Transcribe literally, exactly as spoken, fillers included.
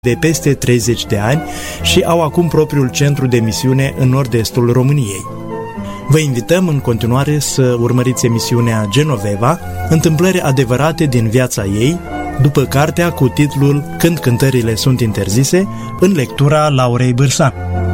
de peste treizeci de ani și au acum propriul centru de misiune în nord-estul României. Vă invităm în continuare să urmăriți emisiunea Genoveva, întâmplări adevărate din viața ei, după cartea cu titlul Când cântările sunt interzise, în lectura Laurei Bârsan.